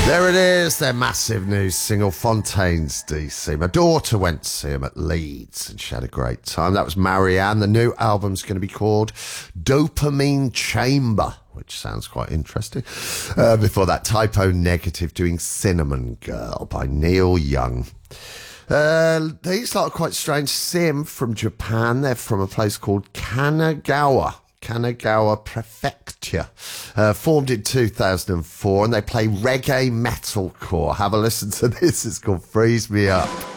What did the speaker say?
There it is, their massive new single, Fontaines DC. My daughter went to see him at Leeds and she had a great time. That was Marianne. The new album's going to be called Dopamine Chamber, which sounds quite interesting. Before that, Typo Negative doing Cinnamon Girl by Neil Young. These lot are quite strange. Sim from Japan. They're from a place called Kanagawa Prefecture, formed in 2004, and they play reggae metalcore. Have a listen to this. It's called Freeze Me Up.